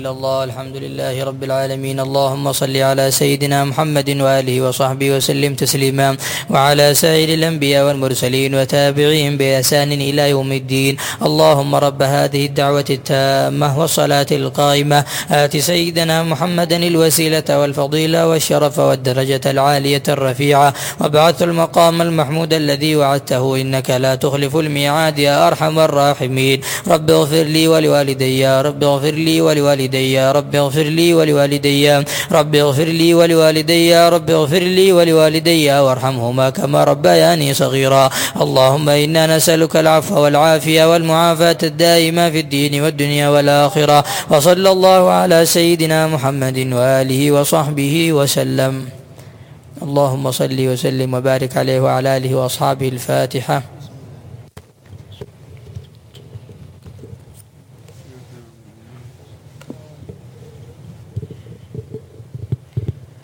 الله الحمد لله رب العالمين. اللهم صل على سيدنا محمد وآله وصحبه وسلم تسليما، وعلى سائر الأنبياء والمرسلين وتابعيهم بإحسان إلى يوم الدين. اللهم رب هذه الدعوة التامة والصلاة القائمة آت سيدنا محمدا الوسيلة والفضيلة والشرف والدرجة العالية الرفيعة، وابعث المقام المحمود الذي وعدته إنك لا تخلف الميعاد يا أرحم الراحمين. رب اغفر لي ولوالدي، رب اغفر لي ولوالدي، رب اغفر لي ولوالدي، رب اغفر لي ولوالدي، رب اغفر لي ولوالدي وارحمهما كما ربياني صغيرا. اللهم إنا نسألك العفو والعافية والمعافاة الدائمة في الدين والدنيا والآخرة. وصلى الله على سيدنا محمد وآله وصحبه وسلم. اللهم صل وسلم وبارك عليه وعلى آله وأصحابه. الفاتحة.